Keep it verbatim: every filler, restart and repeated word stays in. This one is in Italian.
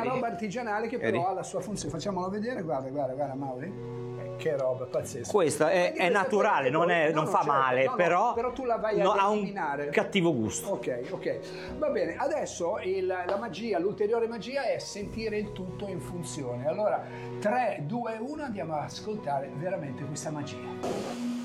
una roba artigianale che però ha la sua funzione. Facciamolo vedere, guarda, guarda, guarda Mauri. Che roba pazzesca. Questa è, è naturale, non, è, no, non no, fa certo, male, no, no, però, però tu la vai a no, ha un eliminare. cattivo gusto. Ok, ok. Va bene, adesso il, la magia, l'ulteriore magia è sentire il tutto in funzione. Allora, tre, due, uno, andiamo ad ascoltare veramente questa magia.